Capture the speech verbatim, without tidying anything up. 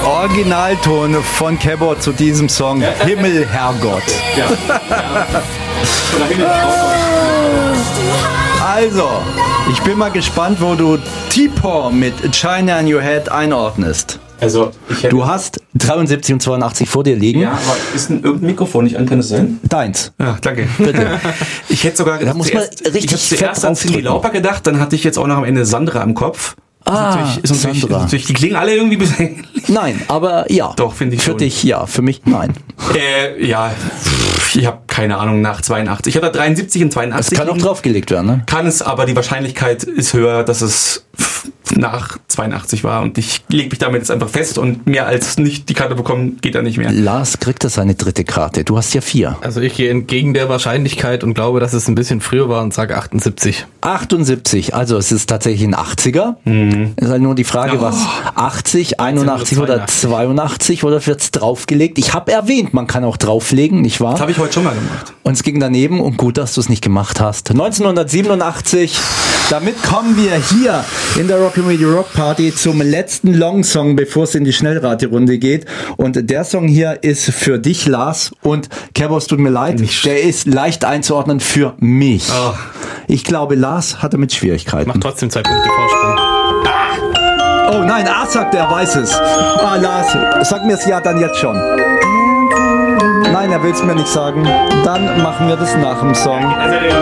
Originalton von Cabot zu diesem Song. Himmel, Herrgott. Ja. Also, ich bin mal gespannt, wo du T-Paw mit China in Your Head einordnest. Also, ich Du hast dreiundsiebzig und zweiundachtzig vor dir liegen. Ja, aber ist ein irgendein Mikrofon nicht an, kann das sein? Deins. Ja, danke. Bitte. Ich hätte sogar Da muss man zuerst, richtig ich habe fett zuerst an Cyndi draufdrücken. Lauper gedacht, dann hatte ich jetzt auch noch am Ende Sandra im Kopf. Ah, ist natürlich, ist natürlich, Sandra. ist natürlich, die klingen alle irgendwie ein bisschen ähnlich. Nein, aber ja. Doch, finde ich Für schon. dich ja, für mich nein. Äh, ja, pff, ich habe keine Ahnung, nach zweiundachtzig. Ich habe da dreiundsiebzig und Es zweiundachtzig. kann auch liegen. draufgelegt werden, ne? Kann es, aber die Wahrscheinlichkeit ist höher, dass es pff, nach zweiundachtzig war. Und ich lege mich damit jetzt einfach fest und mehr als nicht die Karte bekommen, geht da nicht mehr. Lars kriegt das seine dritte Karte. Du hast ja vier. Also ich gehe entgegen der Wahrscheinlichkeit und glaube, dass es ein bisschen früher war und sage achtundsiebzig. achtundsiebzig, also es ist tatsächlich ein achtziger. Mhm. Ist halt nur die Frage, Oh. was achtzig, einundachtzig oder zweiundachtzig oder wird's draufgelegt? Ich habe erwähnt, man kann auch drauflegen, nicht wahr? Das habe ich heute schon mal gemacht. Und es ging daneben und gut, dass du es nicht gemacht hast. neunzehnhundertsiebenundachtzig, damit kommen wir hier in der Rock and Radio Rock Party zum letzten Long-Song, bevor es in die Schnellraterunde geht. Und der Song hier ist für dich, Lars. Und Kerbos, tut mir leid, Nicht. der ist leicht einzuordnen für mich. Oh. Ich glaube, Lars hatte mit Schwierigkeiten. Macht trotzdem zwei Punkte Vorsprung. Oh nein, A sagt, er weiß es. Ah, Lars, sag mir es ja dann jetzt schon. Nein, er will es mir nicht sagen. Dann machen wir das nach dem Song. Also,